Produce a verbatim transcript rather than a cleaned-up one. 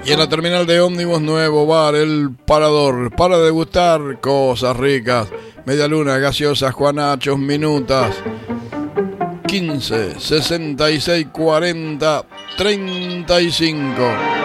Y en la terminal de ómnibus Nuevo Bar, El Parador, para degustar cosas ricas. Media luna, gaseosas, juanachos, minutas. quince, sesenta y seis, cuarenta, treinta y cinco.